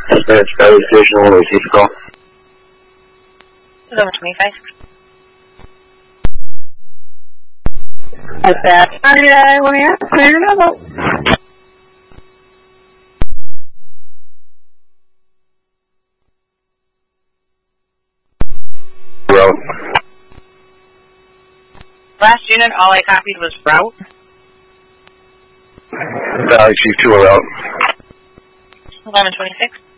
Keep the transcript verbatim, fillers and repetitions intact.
Dispatch, Valley Station, one, receive the call. Number twenty-five. Dispatch, I want to ask, clear your level. Route. Last unit, all I copied was route. Valley Chief two, route. Eleven twenty-six.